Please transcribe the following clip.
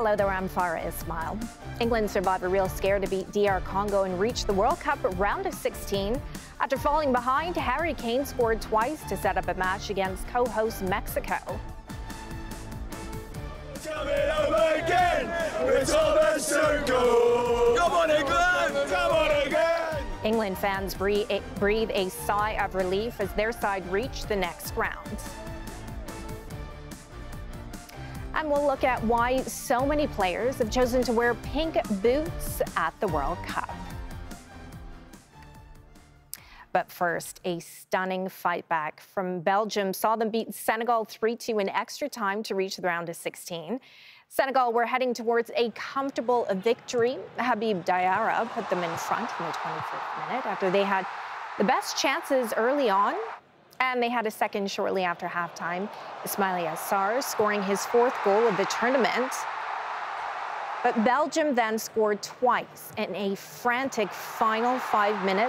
Hello there, I'm Farah Ismail. England survived a real scare to beat DR Congo and reach the World Cup round of 16. After falling behind, Harry Kane scored twice to set up a match against co-host Mexico. It's coming over again! We're Thomas Tuchel! Come on, England! Come on again! England fans breathe a sigh of relief as their side reached the next round. And we'll look at why so many players have chosen to wear pink boots at the World Cup. But first, a stunning fight back from Belgium saw them beat Senegal 3-2 in extra time to reach the round of 16. Senegal were heading towards a comfortable victory. Habib Diarra put them in front in the 25th minute after they had the best chances early on. And they had a second shortly after halftime. Ismaila Sarr scoring his fourth goal of the tournament. But Belgium then scored twice in a frantic final 5 minutes.